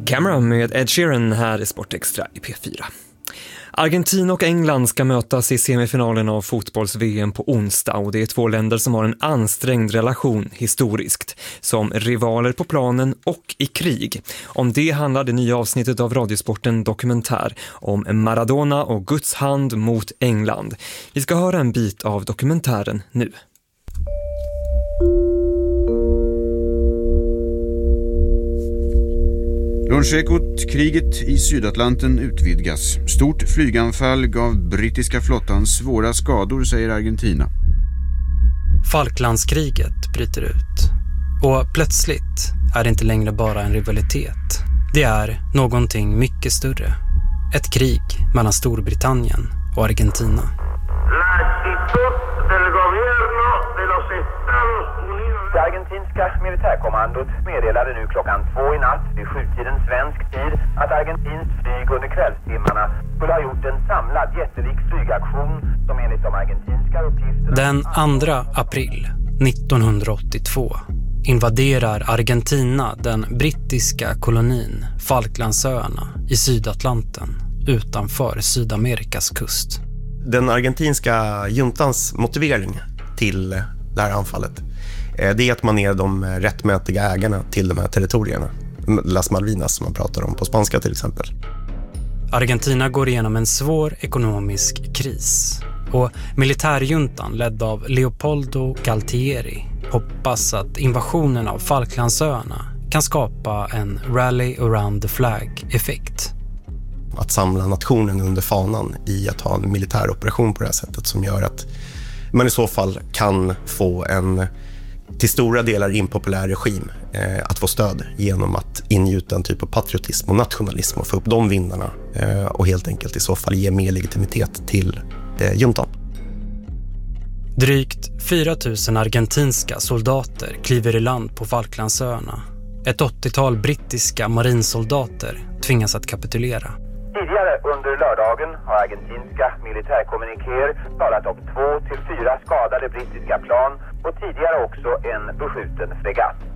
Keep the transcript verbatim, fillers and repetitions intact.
Camera med Ed Sheeran här i Sportextra i P fyra. Argentina och England ska mötas i semifinalen av fotbolls-V M på onsdag, och det är två länder som har en ansträngd relation historiskt, som rivaler på planen och i krig. Om det handlar det nya avsnittet av Radiosporten Dokumentär om Maradona och Guds hand mot England. Vi ska höra en bit av dokumentären nu. Lunchekot, kriget i Sydatlanten utvidgas. Stort flyganfall gav brittiska flottan svåra skador, säger Argentina. Falklandskriget bryter ut. Och plötsligt är det inte längre bara en rivalitet. Det är någonting mycket större. Ett krig mellan Storbritannien och Argentina. Det argentinska militärkommandot meddelade nu klockan två i natt vid sjutiden svensk tid att argentinskt flyg under kvällstimmarna skulle ha gjort en samlad jättelik flygaktion som enligt de argentinska uppgifterna... Den andra april nittonhundraåttiotvå invaderar Argentina den brittiska kolonin Falklandsöarna i Sydatlanten utanför Sydamerikas kust. Den argentinska juntans motivering till det här anfallet, det är att man är de rättmätiga ägarna till de här territorierna. Las Malvinas som man pratar om på spanska till exempel. Argentina går igenom en svår ekonomisk kris. Och militärjuntan ledd av Leopoldo Galtieri hoppas att invasionen av Falklandsöarna kan skapa en rally around the flag-effekt. Att samla nationen under fanan i att ha en militär operation på det här sättet som gör att man i så fall kan få en till stora delar impopulär regim eh, att få stöd genom att ingjuta en typ av patriotism och nationalism och få upp de vindarna eh, och helt enkelt i så fall ge mer legitimitet till eh, juntan. Drygt fyra tusen argentinska soldater kliver i land på Falklandsöarna. Ett åttiotal brittiska marinsoldater tvingas att kapitulera. Tidigare under lördagen har argentinska militärkommunikéer talat om två till fyra skadade brittiska plan och tidigare också en beskjuten fregatt.